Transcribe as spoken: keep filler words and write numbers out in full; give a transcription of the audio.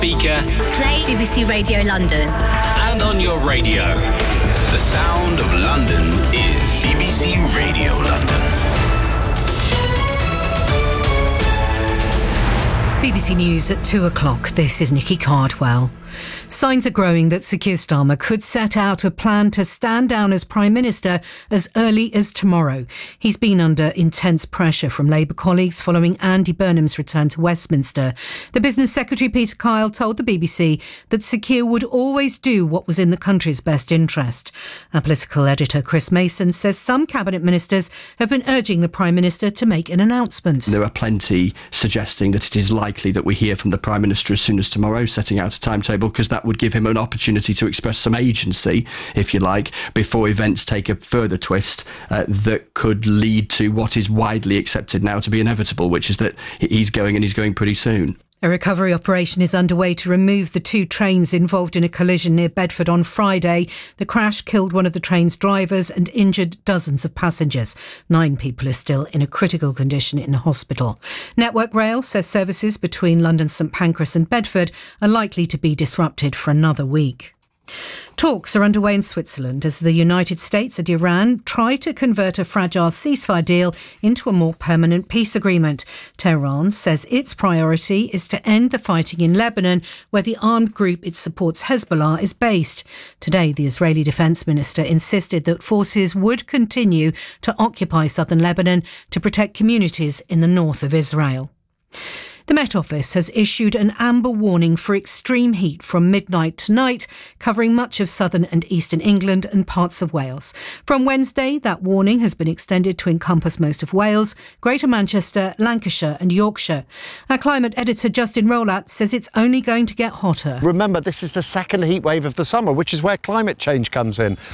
Speaker. Play B B C Radio London. And on your radio. The sound of London is B B C Radio London. B B C News at two o'clock. This is Nikki Cardwell. Signs are growing that Sir Keir Starmer could set out a plan to stand down as Prime Minister as early as tomorrow. He's been under intense pressure from Labour colleagues following Andy Burnham's return to Westminster. The Business Secretary Peter Kyle told the B B C that Sir Keir would always do what was in the country's best interest. Our political editor Chris Mason says some Cabinet Ministers have been urging the Prime Minister to make an announcement. There are plenty suggesting that it is likely that we hear from the Prime Minister as soon as tomorrow, setting out a timetable, because that would give him an opportunity to express some agency, if you like, before events take a further twist uh, that could lead to what is widely accepted now to be inevitable, which is that he's going and he's going pretty soon. A recovery operation is underway to remove the two trains involved in a collision near Bedford on Friday. The crash killed one of the train's drivers and injured dozens of passengers. Nine people are still in a critical condition in hospital. Network Rail says services between London St Pancras and Bedford are likely to be disrupted for another week. Talks are underway in Switzerland as the United States and Iran try to convert a fragile ceasefire deal into a more permanent peace agreement. Tehran says its priority is to end the fighting in Lebanon, where the armed group it supports, Hezbollah, is based. Today, the Israeli Defence Minister insisted that forces would continue to occupy southern Lebanon to protect communities in the north of Israel. The Met Office has issued an amber warning for extreme heat from midnight tonight, covering much of southern and eastern England and parts of Wales. From Wednesday, that warning has been extended to encompass most of Wales, Greater Manchester, Lancashire and Yorkshire. Our climate editor Justin Rolat says it's only going to get hotter. Remember, this is the second heat wave of the summer, which is where climate change comes in.